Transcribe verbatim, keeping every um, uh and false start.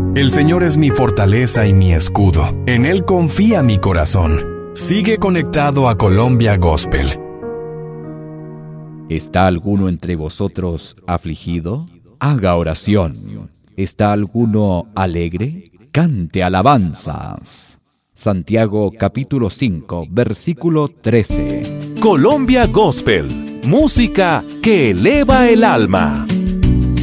El Señor es mi fortaleza y mi escudo. En Él confía mi corazón. Sigue conectado a Colombia Gospel. ¿Está alguno entre vosotros afligido? Haga oración. ¿Está alguno alegre? Cante alabanzas. Santiago capítulo cinco, versículo trece. Colombia Gospel, música que eleva el alma.